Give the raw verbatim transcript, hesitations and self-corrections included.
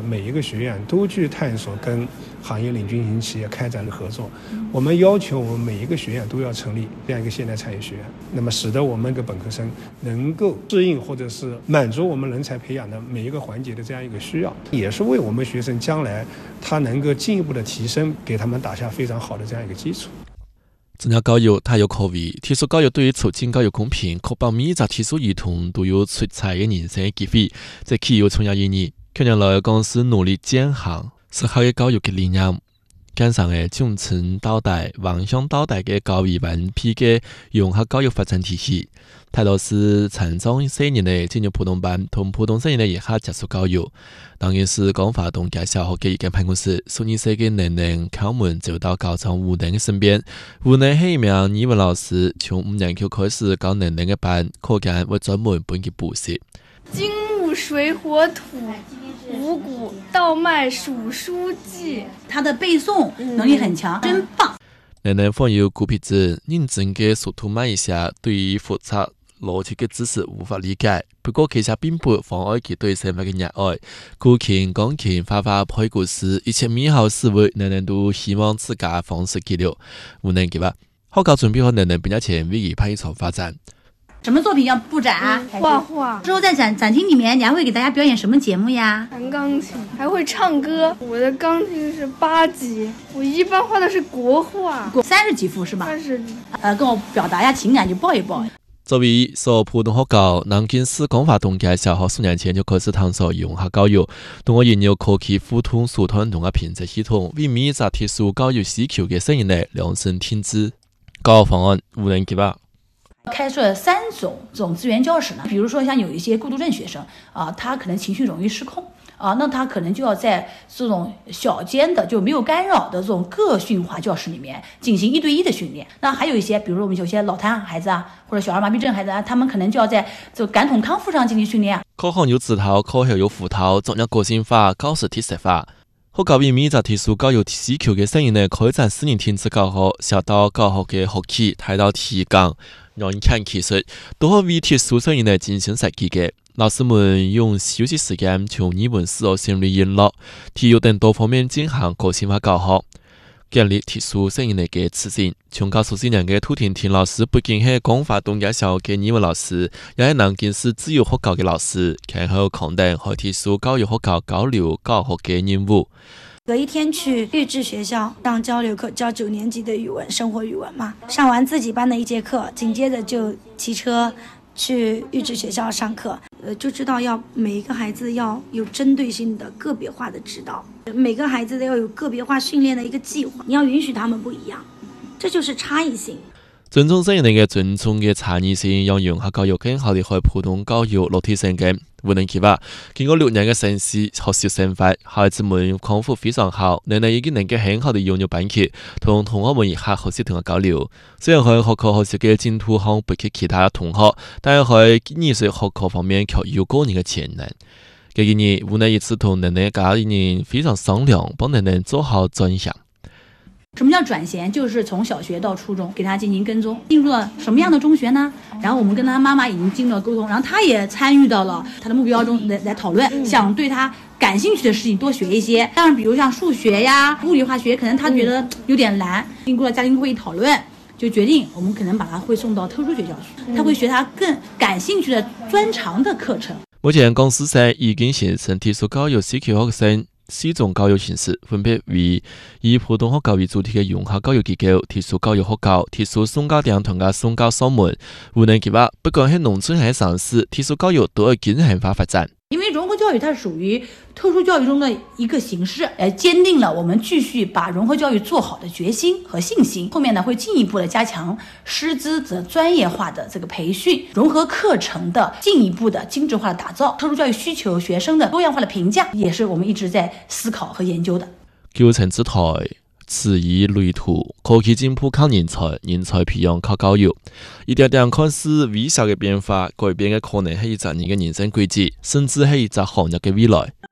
每一个学院都去探索跟行业领军型企业开展的合作。我们要求我们每一个学院都要成立这样一个现代产业学院，那么使得我们的本科生能够适应或者是满足我们人才培养的每一个环节的这样一个需要，也是为我们学生将来他能够进一步的提升，给他们打下非常好的这样一个基础。 增加教育太有可为，特殊教育对于促进教育公平，确保每一个特殊儿童都有出彩的人生机会，这具有重要意义。近年来，公司努力践行适合的教育嘅理念，加上嘅中层到大、橫向到大嘅教育完備嘅融合教育發展體系，大多是殘障青年嘅進入普通班同普通青年嘅以下特殊教育。當然是廣華東家小學嘅一間辦公室，十二歲嘅年齡敲門走到校長吳能嘅身邊。吳能係一名語文老師，從五年級開始教年齡嘅班，課間會專門幫佢補習。 金木水火土。五谷稻麥黍書記， 他的背誦能力很強，嗯、真棒。 年齡放有古皮子，認真嘅熟讀慢一下，對於複雜邏輯嘅知識無法理解。不過其實並不妨礙佢對生活嘅熱愛。古琴、鋼琴、畫畫、配故事，一切美好事物，年齡都希望自家方式記錄。無能嘅吧，學校準備好年齡並且為佢派一場發展。 什麼作品要布展？ 畫畫。 之後在展展廳裡面，你還會給大家表演什麼節目呀？ 彈鋼琴，還會唱歌。我的鋼琴是八級，我一般畫的是國畫。 三十幾幅是吧？ 三十幾。 呃，跟我表達一下情感就抱一抱。 作為所普通學校，南京市廣華東街小學數年前就開始探索融合教育，通過研究科技互通疏通同嘅評測系統，為每一個特殊教育需求嘅生源嚟量身定制。教學方案無人及吧。 開設了三種這種資源教室呢，比如說像有一些過度症學生啊，他可能情緒容易失控啊，那他可能就要在這種小間的就沒有干擾的這種個訓化教室裡面進行一對一的訓練。那還有一些，比如說我們有些腦癱孩子啊，或者小兒麻痹症孩子啊，他們可能就要在這個感統康復上進行訓練。 課後有指導，課後有輔導，逐日個性化、教師體系化。學校為每一個特殊教育需求嘅生源呢，開展私人停止教學、小到教學嘅學期，大到提綱。讓人看其實都可為特殊生源呢進行設計嘅。老師們用休息時間從語文、數學、心理、音樂、體育等多方面進行個性化教學，建立特殊生源嘅自信。從教數四年嘅涂婷婷老師，不僅係廣華東家小學嘅語文老師，也係南京市自由學校嘅老師，然後肯定和特殊教育學校交流教學嘅任務。 隔一天去預製學校上交流課，教九年級的語文，生活語文嘛。上完自己班的一節課，緊接着就騎車去預製學校上課。呃，就知道要每一個孩子要有針對性的個別化的指導，每個孩子都要有個別化訓練的一個計劃。你要允許他們不一樣，這就是差異性。 尊重生源嘅尊重嘅差異性，讓融合教育更好地喺普通教育落地生根。無能及吧，經過六年嘅城市學習生活，孩子們康復非常好，奶奶已經能夠很好地融入班級，同同學們一下學習同埋交流。雖然喺學科學習嘅進度上不及其他同學，但係喺藝術學科方面卻有個人嘅潛能。這幾年，無能一次同奶奶家人非常商量，幫奶奶做好轉型。 什麼叫轉銜？就是從小學到初中給他進行跟蹤，進入了什麼樣的中學呢？然後我們跟他媽媽已經進入了溝通，然後他也參與到了他的目標中來來討論，嗯、想對他感興趣的事情多學一些。當然，比如像數學呀、物理化學，可能他覺得有點難。經過了家庭會議討論，就決定我們可能把他會送到特殊學校去，他會學他更感興趣的專長的課程。 目前公司上已經形成特殊教育需求學生四種教育形式，分別為以普通學校為主題嘅融合教育機構、特殊教育學校、特殊送教店同埋送教上門。無能及吧，不管係農村還是城市，特殊教育都要均衡化發展。 因為融合教育它屬於特殊教育中的一個形式，呃，堅定了我們繼續把融合教育做好的決心和信心。後面呢會進一步的加強師資的專業化的這個培訓，融合課程的進一步的精緻化的打造，特殊教育需求學生的多樣化的評價，也是我們一直在思考和研究的。 九層之台，此以類圖，科技進步靠人才，人才培養靠教育。一點點看似微小嘅變化，改變嘅可能係一個人嘅人生軌跡，甚至係一個行業嘅未來。